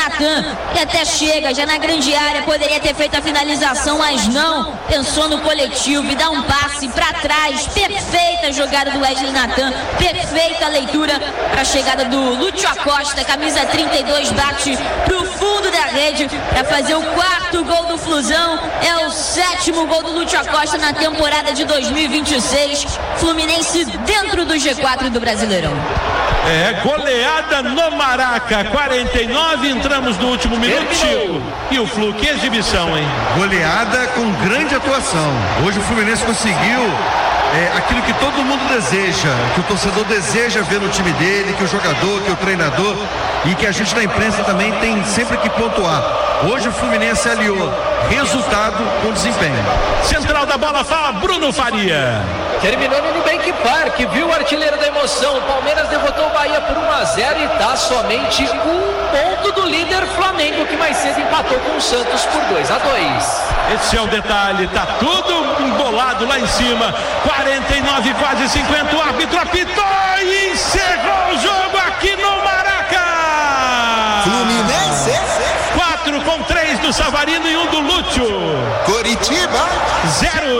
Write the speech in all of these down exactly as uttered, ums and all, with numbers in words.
Natan, que até chega já na grande área, poderia ter feito a finalização, mas não, pensou no coletivo e dá um passe para trás. Perfeita jogada do Wesley Natan, perfeita leitura para a chegada do Lúcio Acosta, camisa trinta e dois, bate pro fundo da rede para fazer o quarto gol do Flusão. É o sétimo gol do Lúcio Acosta na temporada de dois mil e vinte e seis. Fluminense dentro do G quatro do Brasileirão. É, goleada no Maraca, quarenta e nove, entramos no último minuto, Chico. E o Flu, que exibição, hein? Goleada com grande atuação. Hoje o Fluminense conseguiu é, aquilo que todo mundo deseja, que o torcedor deseja ver no time dele, que o jogador, que o treinador e que a gente da imprensa também tem sempre que pontuar. Hoje o Fluminense aliou resultado com desempenho. Central da bola, fala Bruno Faria. Terminou no Nubank Park, viu o artilheiro da emoção. O Palmeiras derrotou o Bahia por um a zero e está somente um ponto do líder Flamengo, que mais cedo empatou com o Santos por dois a dois. Esse é o detalhe, tá tudo embolado lá em cima. quarenta e nove, quase cinquenta, o árbitro apitou e encerrou o jogo aqui no Maraca. Fluminense quatro com três do Savarino e um do Lúcio. Coritiba zero.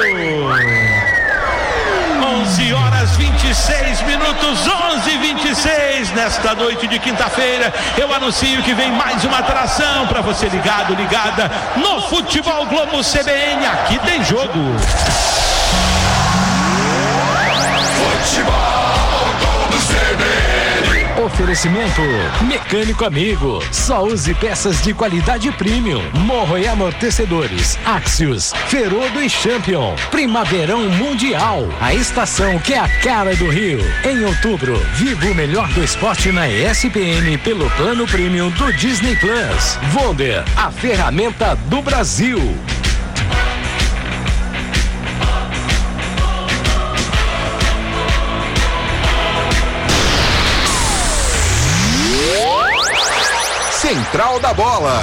onze horas vinte e seis minutos, onze e vinte e seis. Nesta noite de quinta-feira, eu anuncio que vem mais uma atração para você ligado, ligada no Futebol Globo C B N. Aqui tem jogo. Futebol Globo C B N. Oferecimento Mecânico Amigo. Só use peças de qualidade premium. Morro e amortecedores. Axios, Ferodo e Champion. Primaverão Mundial. A estação que é a cara do Rio. Em outubro, viva o melhor do esporte na E S P N pelo plano premium do Disney Plus. Wonder, a ferramenta do Brasil. Central da Bola.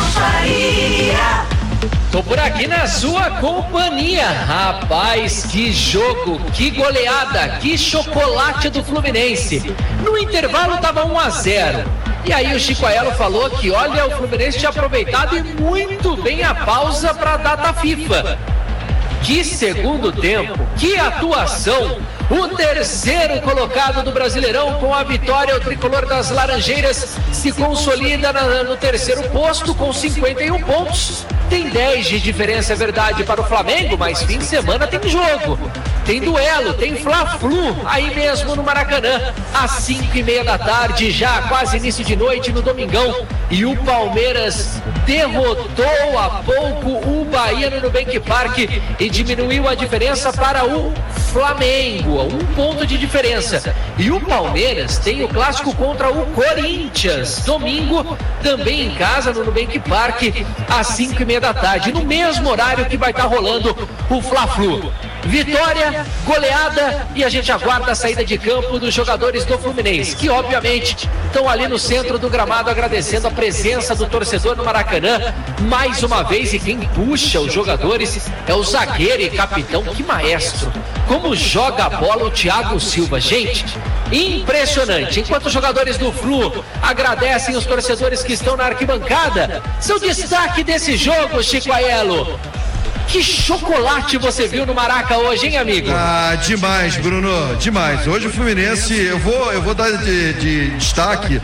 Tô por aqui na sua companhia. Rapaz, que jogo, que goleada, que chocolate do Fluminense. No intervalo tava um a zero. E aí o Chico Aiello falou que, olha, o Fluminense tinha aproveitado e muito bem a pausa para a data FIFA. Que segundo tempo, que atuação. O terceiro colocado do Brasileirão com a vitória, o tricolor das Laranjeiras se consolida na, no terceiro posto com cinquenta e um pontos. Tem dez de diferença, é verdade, para o Flamengo, mas fim de semana tem jogo. Tem duelo, tem Fla-Flu aí mesmo no Maracanã, às cinco e meia da tarde, já quase início de noite no Domingão. E o Palmeiras derrotou há pouco o Bahia no Nubank Park e diminuiu a diferença para o Flamengo, um ponto de diferença. E o Palmeiras tem o clássico contra o Corinthians, domingo, também em casa no Nubank Park, às cinco e meia da tarde, no mesmo horário que vai estar rolando o Fla-Flu. Vitória, goleada, e a gente aguarda a saída de campo dos jogadores do Fluminense, que obviamente estão ali no centro do gramado agradecendo a presença do torcedor no Maracanã mais uma vez. E quem puxa os jogadores é o zagueiro e capitão, que maestro, como joga a bola o Thiago Silva, gente, impressionante. Enquanto os jogadores do Flu agradecem os torcedores que estão na arquibancada, seu destaque desse jogo, Chico Aiello. Que chocolate você viu no Maraca hoje, hein, amigo? Ah, demais, Bruno, demais. Hoje o Fluminense, eu vou, eu vou dar de, de destaque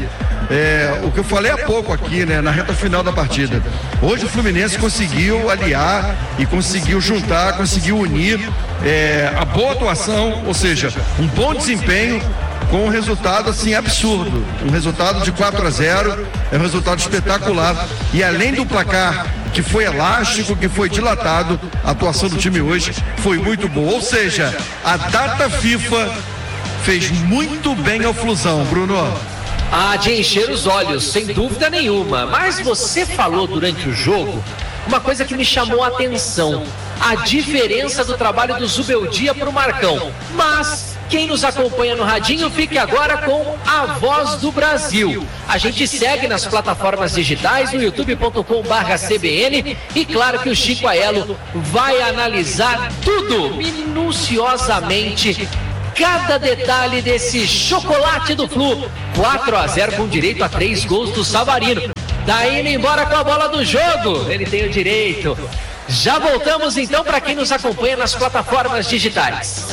é, o que eu falei há pouco aqui, né, na reta final da partida. Hoje o Fluminense conseguiu aliar e conseguiu juntar, conseguiu unir é, a boa atuação, ou seja, um bom desempenho com um resultado assim absurdo, um resultado de quatro a zero, é um resultado espetacular. E além do placar que foi elástico, que foi dilatado, a atuação do time hoje foi muito boa. Ou seja, a data FIFA fez muito bem ao Flusão, Bruno. Ah, de encher os olhos, sem dúvida nenhuma. Mas você falou durante o jogo uma coisa que me chamou a atenção: a diferença do trabalho do Zubeldia para o Marcão. Mas quem nos acompanha no radinho, fique agora com a Voz do Brasil. A gente segue nas plataformas digitais, no youtube ponto com barra C B N, e claro que o Chico Aiello vai analisar tudo minuciosamente, cada detalhe desse chocolate do Flu. quatro a zero com direito a três gols do Savarino. Tá indo embora com a bola do jogo. Ele tem o direito. Já voltamos então para quem nos acompanha nas plataformas digitais.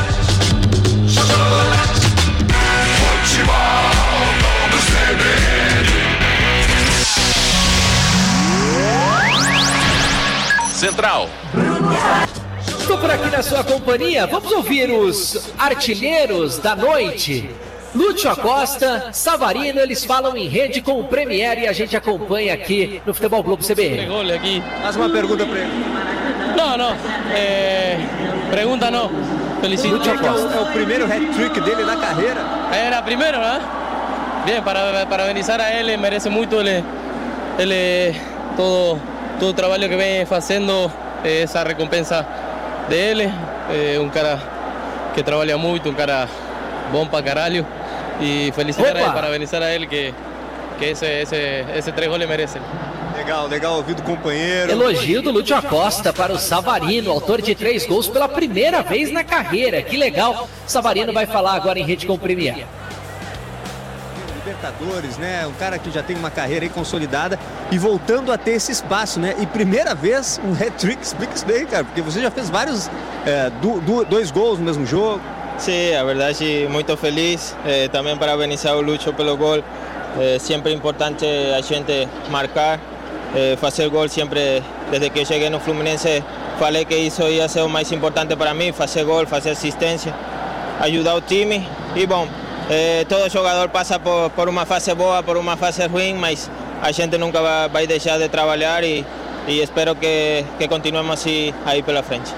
Central. Estou por aqui na sua companhia. Vamos ouvir os artilheiros da noite. Lúcio Acosta, Savarino, eles falam em rede com o Premier e a gente acompanha aqui no Futebol Globo C B N. Aqui. Faz uma pergunta para ele. Não, não. É... Pergunta não. Felicito. Lúcio Acosta. É o primeiro hat-trick dele na carreira. Era primeiro, né? Bem, para, parabenizar a ele, merece muito ele, ele todo, todo o trabalho que vem fazendo, essa recompensa dele. É um cara que trabalha muito, um cara bom pra caralho. E felicitar a ele, parabenizar a ele que, que esse, esse, esse três goles merece. Legal, legal ouvir do companheiro. Elogio do Lúcio Acosta para o Savarino, autor de três gols pela primeira vez na carreira. Que legal. Savarino vai falar agora em rede com o Premier. Libertadores, né? Um cara que já tem uma carreira aí consolidada e voltando a ter esse espaço, né? E primeira vez um hat-trick, explica isso daí, cara, porque você já fez vários, é, do, do, dois gols no mesmo jogo. Sim, a verdade, muito feliz. Eh, também parabenizar o Lúcio pelo gol. Eh, sempre importante a gente marcar, eh, fazer gol sempre. Desde que eu cheguei no Fluminense, falei que isso ia ser o mais importante para mim, fazer gol, fazer assistência, ajudar o time. E bom, eh, todo jogador passa por, por uma fase boa, por uma fase ruim, mas a gente nunca vai, vai deixar de trabalhar e, e espero que, que continuemos assim aí pela frente.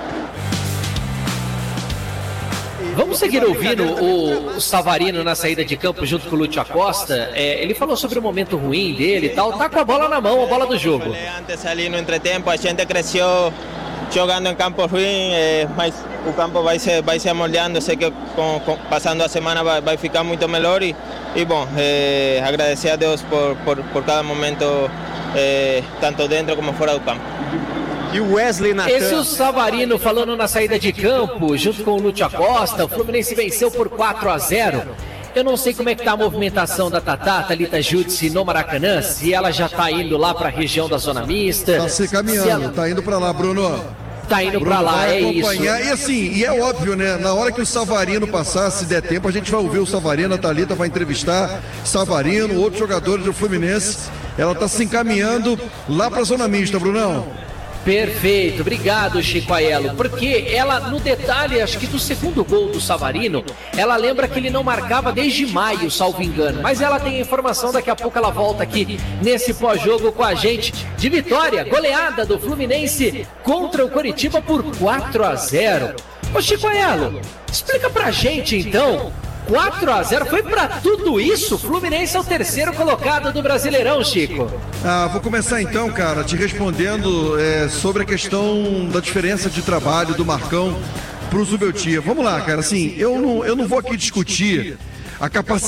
Vamos seguir ouvindo o, o Savarino na saída de campo junto com o Lúcio Acosta. É, ele falou sobre o momento ruim dele e tal. Tá com a bola na mão, a bola do jogo. Antes ali no entretempo, a gente cresceu jogando em campo ruim, eh, mas o campo vai se, vai se amoldeando. Sei que com, com, passando a semana vai, vai ficar muito melhor. E, e bom, eh, agradecer a Deus por, por, por cada momento, eh, tanto dentro como fora do campo. E o Wesley Natan. Esse é o Savarino falando na saída de campo, junto com o Lúcio Acosta. O Fluminense venceu por quatro a zero. Eu não sei como é que tá a movimentação da Tatá, Thalita Jutsi no Maracanã, se ela já tá indo lá para a região da zona mista. Tá se caminhando, se ela... tá indo para lá, Bruno. Tá indo para lá, é isso. E assim, e é óbvio, né? Na hora que o Savarino passar, se der tempo, a gente vai ouvir o Savarino, a Thalita vai entrevistar Savarino, outros jogadores do Fluminense. Ela tá se encaminhando lá para a zona mista, Brunão. Perfeito, obrigado, Chico Aiello, porque ela, no detalhe, acho que do segundo gol do Savarino, ela lembra que ele não marcava desde maio, salvo engano, mas ela tem a informação, daqui a pouco ela volta aqui nesse pós-jogo com a gente, de vitória, goleada do Fluminense contra o Coritiba por quatro a zero. Ô Chico Aiello, explica pra gente então, quatro a zero, foi pra tudo isso? Fluminense é o terceiro colocado do Brasileirão, Chico. Ah, vou começar então, cara, te respondendo é, sobre a questão da diferença de trabalho do Marcão pro Zubeldia. Vamos lá, cara, assim, eu não, eu não vou aqui discutir a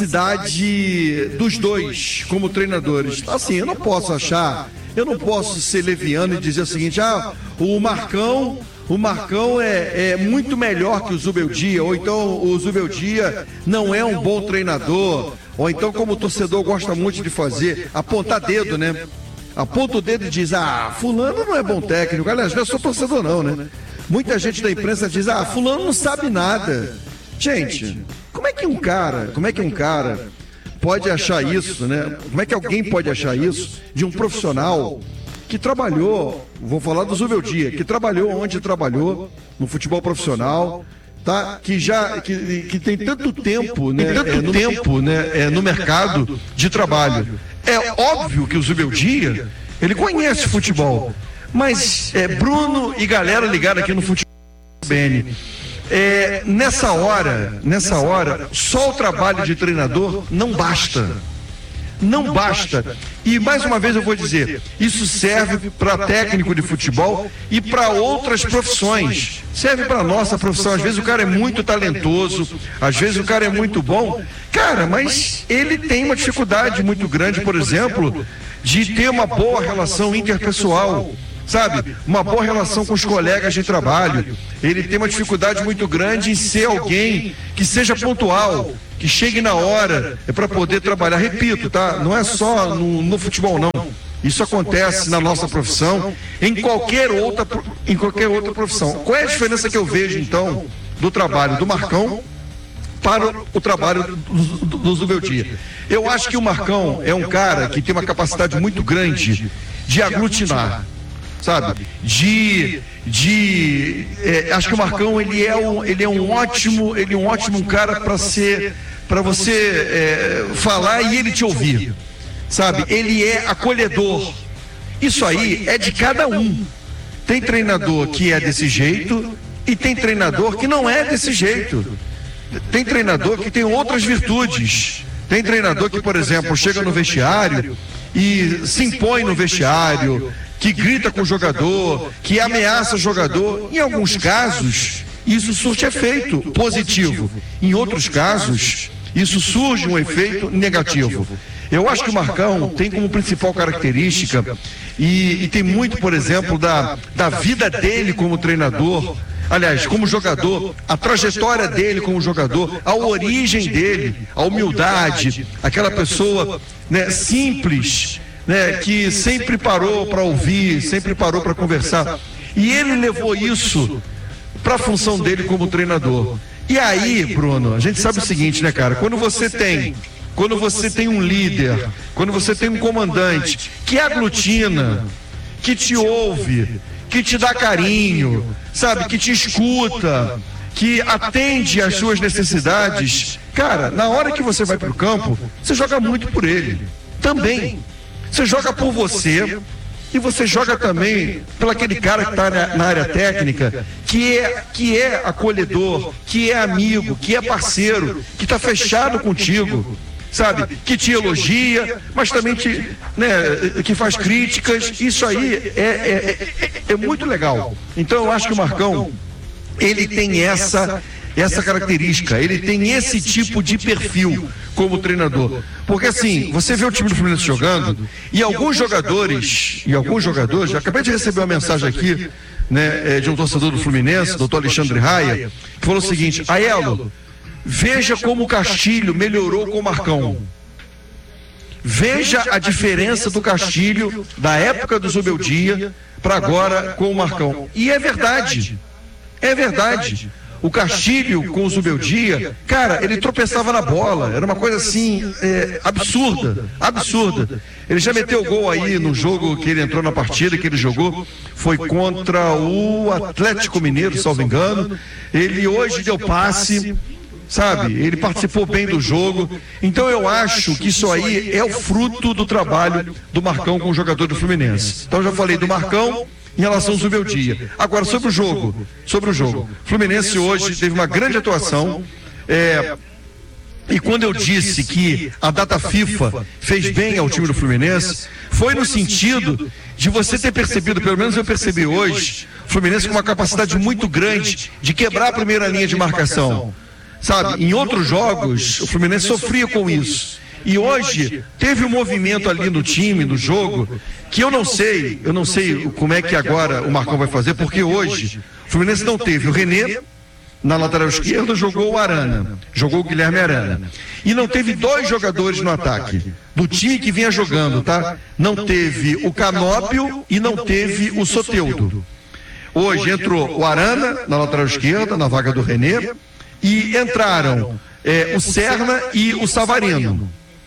capacidade dos dois como treinadores. Assim, eu não posso achar, eu não posso ser leviano e dizer o seguinte, ah, o Marcão... O Marcão é, é muito melhor que o Zubeldia, ou então o Zubeldia não é um bom treinador, ou então, como o torcedor gosta muito de fazer, apontar dedo, né? Aponta o dedo e diz, ah, fulano não é bom técnico. Aliás, não é só torcedor não, né? Muita gente da imprensa diz, ah, fulano não sabe nada. Gente, como é que um cara, como é que um cara pode achar isso, né? Como é que alguém pode achar isso de um profissional que trabalhou, vou falar do Zubeldia, que trabalhou onde trabalhou, no futebol profissional, tá? Que já que, que tem tanto tempo, né, tanto é, no, tempo, né, é, no mercado de trabalho. É óbvio que o Zubeldia, ele conhece futebol, mas é, Bruno e galera ligada aqui no futebol Bene, é, nessa hora, nessa hora, só o trabalho de treinador não basta. Não basta. E mais uma vez eu vou dizer, isso serve para técnico de futebol e para outras profissões. Serve para a nossa profissão. Às vezes o cara é muito talentoso, às vezes o cara é muito bom. Cara, mas ele tem uma dificuldade muito grande, por exemplo, de ter uma boa relação interpessoal. Sabe, uma boa relação com os colegas de trabalho. Ele tem uma dificuldade muito grande em ser alguém que seja pontual, que chegue na hora é para poder trabalhar. Repito, tá? Não é só no, no futebol, não. Isso acontece na nossa profissão, em qualquer outra, em qualquer outra profissão. Qual é a diferença que eu vejo, então, do trabalho do Marcão para o trabalho do, do, do Zubeldia? Eu acho que o Marcão é um cara que tem uma capacidade muito grande de aglutinar, sabe? De, de é, acho que o Marcão ele é um, ele é um ótimo, ele é um ótimo cara para ser, para você é, falar e ele te ouvir, sabe? Ele é acolhedor. Isso aí é de cada um. Tem treinador que é desse jeito e tem treinador que não é desse jeito. Tem treinador que tem outras virtudes. Tem treinador que, por exemplo, chega no vestiário e se impõe no vestiário, que grita com o jogador, que ameaça o jogador. Em alguns casos, isso surte efeito positivo. Em outros casos, isso surge um efeito negativo. Eu acho que o Marcão tem como principal característica, e, e tem muito, por exemplo, da, da vida dele como treinador, aliás, como jogador, a trajetória dele como jogador, a origem dele, a humildade, aquela pessoa, né, simples, né, que sempre parou para ouvir, sempre parou para conversar. E ele levou isso para a função dele como treinador. E aí, Bruno, a gente sabe o seguinte, né, cara? Quando você tem, quando você tem um líder, quando você tem um comandante que aglutina, que te ouve, que te dá carinho, sabe, que te escuta, que atende às suas necessidades, cara, na hora que você vai para o campo, você joga muito por ele. Também. Você joga por você e você joga também pelo aquele cara que está na, na área técnica, que é, que é acolhedor, que é amigo, que é parceiro, que está fechado contigo, sabe? Que te elogia, mas também te, né, que faz críticas. Isso aí é, é, é, é muito legal. Então eu acho que o Marcão, ele tem essa, essa característica, ele tem esse tipo de perfil como treinador. Porque assim, você vê o time do Fluminense jogando, e alguns jogadores, e alguns jogadores, já acabei de receber uma mensagem aqui, né, de um torcedor do Fluminense, doutor Alexandre Raia, que falou o seguinte: Aiello, veja como o Castilho melhorou com o Marcão. Veja a diferença do Castilho da época do Zubeldia para agora com o Marcão. E é verdade. É verdade. O Castilho com o Zubeldia, cara, ele tropeçava na bola. Era uma coisa assim, é, absurda. Absurda. Ele já meteu gol aí no jogo que ele entrou na partida, que ele jogou. Foi contra o Atlético Mineiro, salvo engano. Ele hoje deu passe, sabe? Ele participou bem do jogo. Então eu acho que isso aí é o fruto do trabalho do Marcão com o jogador do Fluminense. Então eu já falei do Marcão em relação ao Zubeldia. Agora, sobre o jogo, sobre o jogo. Fluminense hoje teve uma grande atuação. É, e quando eu disse que a data FIFA fez bem ao time do Fluminense, foi no sentido de você ter percebido, pelo menos eu percebi hoje, o Fluminense com uma capacidade muito grande de quebrar a primeira linha de marcação. Sabe, em outros jogos, o Fluminense sofria com isso. E hoje teve um movimento ali no time, no jogo, que eu não sei, eu não sei como é que agora o Marcão vai fazer, porque hoje o Fluminense não teve o René na lateral esquerda, jogou o Arana, jogou o Guilherme Arana. E não teve dois jogadores no ataque, do time que vinha jogando, tá? Não teve o Canóbio e não teve o Soteldo. Hoje entrou o Arana na lateral esquerda, na vaga do René, e entraram é, o Serna e o Savarino.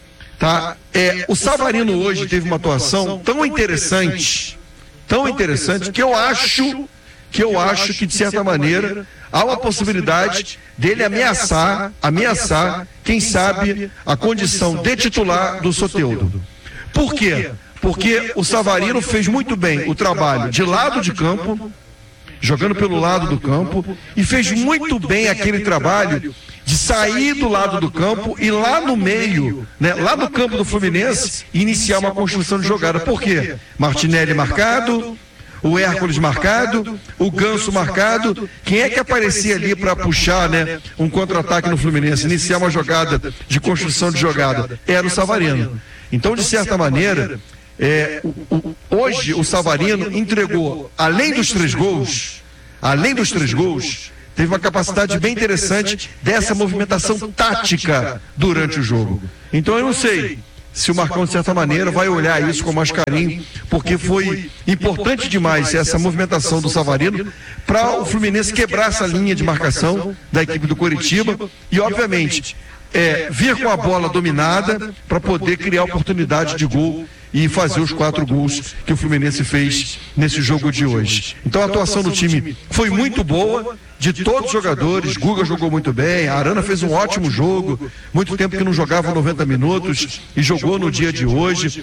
Tá? É, o Savarino hoje teve uma atuação tão interessante, tão interessante, que eu acho, que eu acho que de certa maneira há uma possibilidade dele ameaçar, ameaçar, quem sabe, a condição de titular do Soteldo. Por quê? Porque o Savarino fez muito bem o trabalho de lado de campo, jogando pelo lado do campo, e fez muito bem aquele trabalho de sair do lado do campo e lá no meio, né, lá no campo do Fluminense, iniciar uma construção de jogada. Por quê? Martinelli marcado, o Hércules marcado, o Ganso marcado. Quem é que aparecia ali para puxar, né, um contra-ataque no Fluminense, iniciar uma jogada de construção de jogada? Era o Savarino. Então, de certa maneira, é, o, o, hoje o Savarino entregou, além dos três gols, além dos três gols, teve uma capacidade bem interessante dessa movimentação tática durante o jogo. Então eu não sei se o Marcão, de certa maneira, vai olhar isso com mais carinho, porque foi importante demais essa movimentação do Savarino para o Fluminense quebrar essa linha de marcação da equipe do Coritiba e, obviamente, é, vir com a bola dominada para poder criar oportunidade de gol e fazer os quatro gols que o Fluminense fez nesse jogo de hoje. Então a atuação do time foi muito boa, de todos os jogadores. Guga jogou muito bem, a Arana fez um ótimo jogo, muito tempo que não jogava noventa minutos e jogou no dia de hoje.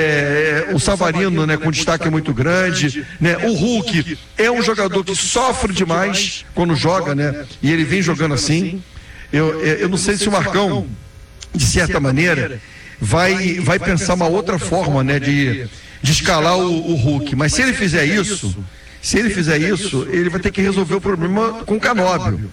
É, o Savarino, né, com destaque muito grande, né? O Hulk é um jogador que sofre demais quando joga, né? E ele vem jogando assim. Eu, eu não sei se o Marcão, de certa maneira, vai, vai pensar uma outra forma, né, de, de escalar o, o Hulk, mas se ele fizer isso, se ele fizer isso, ele vai ter que resolver o problema com o Canóbio.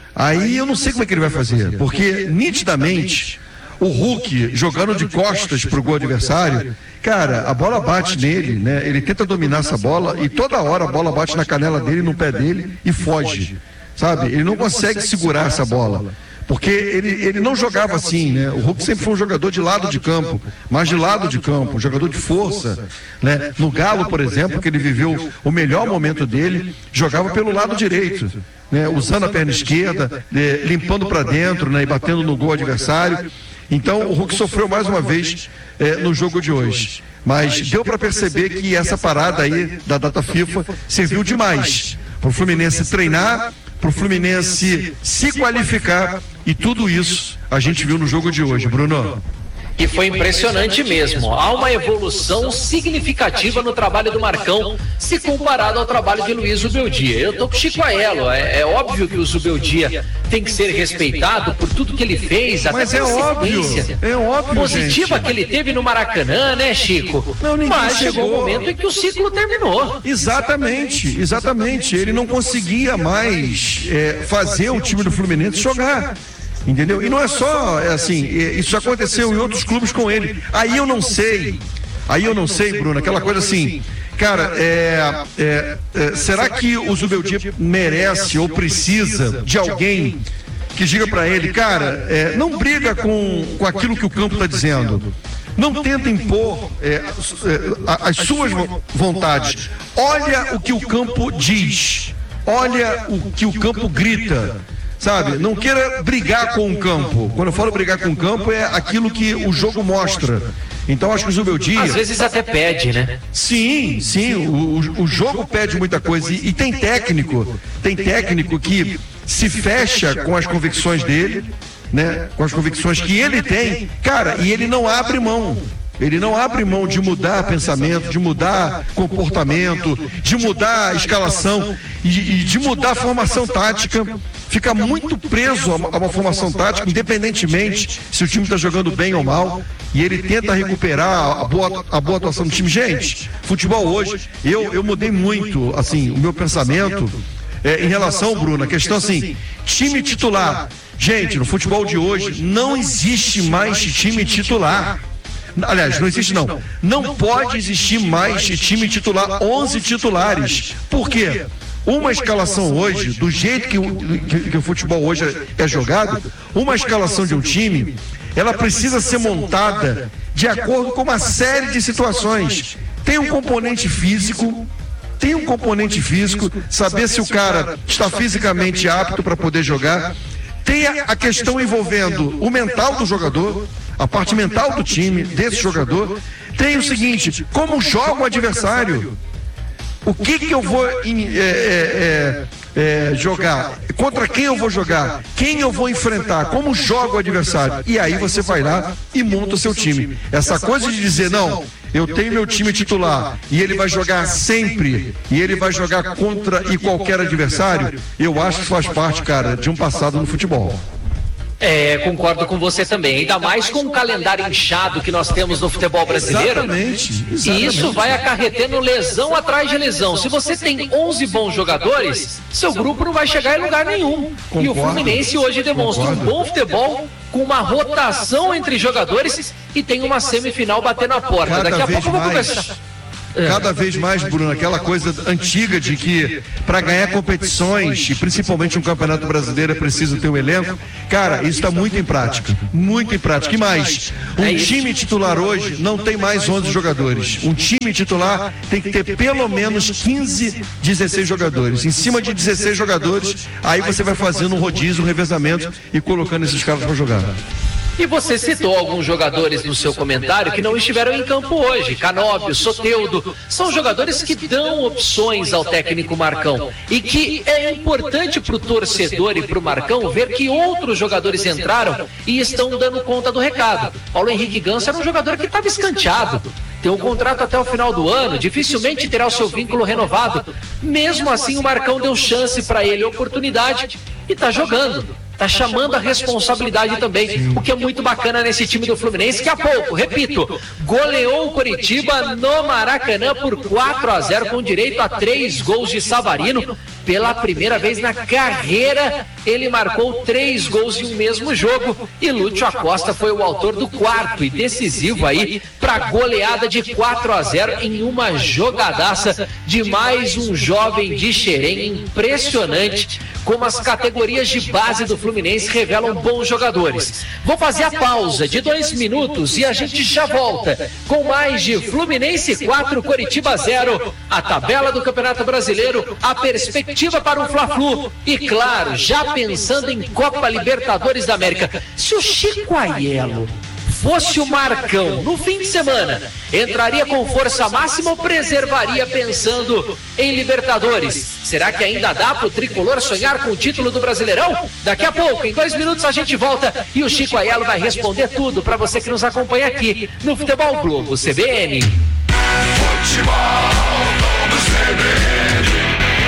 Aí eu não sei como é que ele vai fazer, porque nitidamente o Hulk jogando de costas pro gol adversário, cara, a bola bate nele, né? Ele tenta dominar essa bola e toda hora a bola bate na canela dele, no pé dele e foge, sabe? Ele não consegue segurar essa bola. Porque ele, ele não jogava assim, né? O Hulk sempre foi um jogador de lado de campo, mas de lado de campo, um jogador de força, né? No Galo, por exemplo, que ele viveu o melhor momento dele, jogava pelo lado direito, né? Usando a perna esquerda, né? Limpando para dentro, né? E batendo no gol adversário. Então o Hulk sofreu mais uma vez é, no jogo de hoje. Mas deu para perceber que essa parada aí da data FIFA serviu demais para o Fluminense treinar, para o Fluminense se qualificar, e tudo isso a gente viu no jogo de hoje, Bruno. E foi impressionante mesmo. Há uma evolução significativa no trabalho do Marcão, se comparado ao trabalho de Luiz Zubeldia. Eu tô com o Chico Aelo. É, é óbvio que o Zubeldia tem que ser respeitado por tudo que ele fez, até Mas é óbvio, é óbvio, positiva gente. que ele teve no Maracanã, né, Chico? Não, ninguém Mas chegou chegou. o momento em que o ciclo terminou. Exatamente, exatamente. Ele não conseguia mais é, fazer o time do Fluminense jogar. Entendeu? E não é só, é assim, é, isso já aconteceu em outros clubes com ele. Aí eu não sei, aí eu não sei, Bruno, aquela coisa assim, cara, é, é, é, será que o Zubeldia merece ou precisa de alguém que diga pra ele, cara, é, não briga com, com aquilo que o campo tá dizendo. Não tenta impor é, é, as suas vontades. Olha o que o campo diz. Olha o que o campo grita. Sabe, não queira brigar com o campo. Quando eu falo brigar com o campo, é aquilo que o jogo mostra. Então acho que o Zubeldia... Às vezes até pede, né? Sim, sim, o, o jogo pede muita coisa. E, e tem técnico, tem técnico que se fecha com as convicções dele, né? Com as convicções que ele tem, cara, e ele não abre mão. Ele não abre mão de mudar pensamento, de mudar comportamento, de mudar a escalação e, e de mudar a formação tática. Fica muito preso a uma, a uma formação tática, independentemente se o time está jogando bem ou mal. E ele tenta recuperar a boa, a boa atuação do time. Gente, futebol hoje, eu, eu mudei muito assim, o meu pensamento é, em relação, Bruno, a questão assim, time titular. Gente, no futebol de hoje não existe mais time titular. Aliás, não existe não. Não pode existir mais time titular, onze titulares. Por quê? Uma escalação hoje, do jeito que o, que, que o futebol hoje é, é jogado, uma escalação de um time, ela precisa ser montada de acordo com uma série de situações. Tem um componente físico, tem um componente físico, saber se o cara está fisicamente apto para poder jogar. Tem a, a questão envolvendo o mental do jogador, a parte mental do time, desse jogador. Tem o seguinte, como joga o adversário? O que que eu vou é, é, é, jogar? Contra quem eu vou jogar? Quem eu vou enfrentar? Como joga o adversário? E aí você vai lá e monta o seu time. Essa coisa de dizer, não, eu tenho meu time titular e ele vai jogar sempre, e ele vai jogar contra e qualquer adversário, eu acho que faz parte, cara, de um passado no futebol. É, concordo com você também, ainda mais com o calendário inchado que nós temos no futebol brasileiro. Exatamente, exatamente. E isso vai acarretando lesão atrás de lesão. Se você tem onze bons jogadores, seu grupo não vai chegar em lugar nenhum. Concordo, e o Fluminense hoje demonstra concordo. um bom futebol, com uma rotação entre jogadores, e tem uma semifinal batendo a porta. Cada Daqui a vez pouco eu vou mais, conversar. cada vez mais, Bruno, aquela coisa antiga de que para ganhar competições, e principalmente um campeonato brasileiro, é preciso ter um elenco. Cara, isso está muito em prática, muito em prática. E mais, um time titular hoje não tem mais onze jogadores. Um time titular tem que ter pelo menos quinze, dezesseis jogadores. Em cima de dezesseis jogadores, aí você vai fazendo um rodízio, um revezamento e colocando esses caras para jogar. E você citou alguns jogadores no seu comentário que não estiveram em campo hoje. Canóbio, Soteldo, são jogadores que dão opções ao técnico Marcão. E que é importante para o torcedor e para o Marcão ver que outros jogadores entraram e estão dando conta do recado. Paulo Henrique Ganso era um jogador que estava escanteado. Tem um contrato até o final do ano, dificilmente terá o seu vínculo renovado. Mesmo assim, o Marcão deu chance para ele, oportunidade, e está jogando. Tá chamando a responsabilidade também, o que é muito bacana nesse time do Fluminense, que há pouco, repito, goleou o Coritiba no Maracanã por quatro a zero, com direito a três gols de Savarino. Pela primeira vez na carreira, ele marcou três gols em um mesmo jogo, e Lúcio Acosta foi o autor do quarto e decisivo aí para a goleada de quatro a zero em uma jogadaça de mais um jovem de Xerém. Impressionante como as categorias de base do Fluminense revelam bons jogadores. Vou fazer a pausa de dois minutos e a gente já volta com mais de Fluminense quatro, Coritiba zero, a tabela do Campeonato Brasileiro, a perspectiva para o Fla-Flu e, claro, já pensando em Copa Libertadores da América. Se o Chico Aiello fosse o Marcão no fim de semana, entraria com força máxima ou preservaria pensando em Libertadores? Será que ainda dá pro tricolor sonhar com o título do Brasileirão? Daqui a pouco, em dois minutos, a gente volta e o Chico Aiello vai responder tudo para você que nos acompanha aqui no Futebol Globo C B N. Futebol Globo C B N.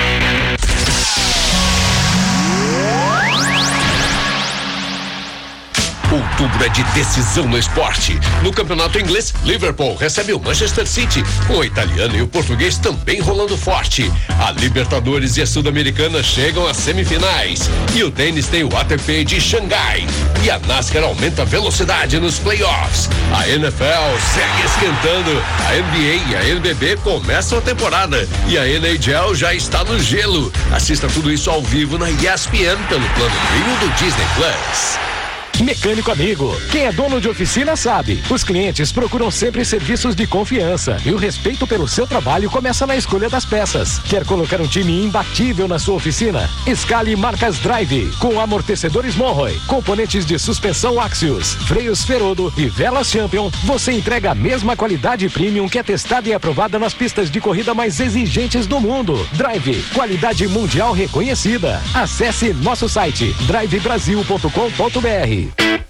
Outubro é de decisão no esporte. No campeonato inglês, Liverpool recebe o Manchester City, com o italiano e o português também rolando forte. A Libertadores e a Sul-Americana chegam às semifinais. E o tênis tem o A T P de Xangai. E a NASCAR aumenta a velocidade nos playoffs. A N F L segue esquentando. A N B A e a N B B começam a temporada. E a N H L já está no gelo. Assista tudo isso ao vivo na E S P N pelo plano premium do Disney Plus. Mecânico Amigo. Quem é dono de oficina sabe. Os clientes procuram sempre serviços de confiança e o respeito pelo seu trabalho começa na escolha das peças. Quer colocar um time imbatível na sua oficina? Escale marcas Drive, com amortecedores Monroe, componentes de suspensão Axios, freios Ferodo e velas Champion. Você entrega a mesma qualidade premium que é testada e aprovada nas pistas de corrida mais exigentes do mundo. Drive, qualidade mundial reconhecida. Acesse nosso site drive brasil ponto com ponto b r.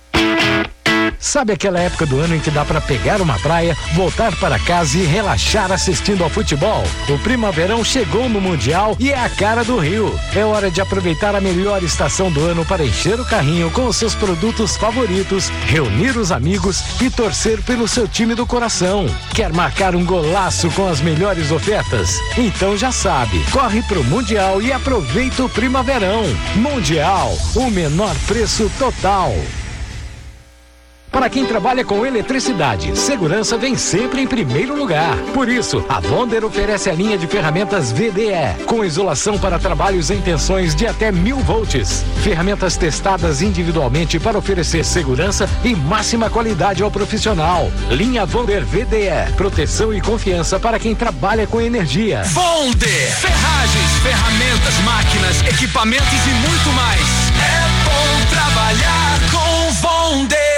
Sabe aquela época do ano em que dá pra pegar uma praia, voltar para casa e relaxar assistindo ao futebol? O Primaverão chegou no Mundial e é a cara do Rio. É hora de aproveitar a melhor estação do ano para encher o carrinho com os seus produtos favoritos, reunir os amigos e torcer pelo seu time do coração. Quer marcar um golaço com as melhores ofertas? Então já sabe, corre pro Mundial e aproveita o Primaverão. Mundial, o menor preço total. Para quem trabalha com eletricidade, segurança vem sempre em primeiro lugar. Por isso, a Wonder oferece a linha de ferramentas V D E, com isolação para trabalhos em tensões de até mil volts. Ferramentas testadas individualmente para oferecer segurança e máxima qualidade ao profissional. Linha Wonder V D E, proteção e confiança para quem trabalha com energia. Wonder, ferragens, ferramentas, máquinas, equipamentos e muito mais. É bom trabalhar com Wonder.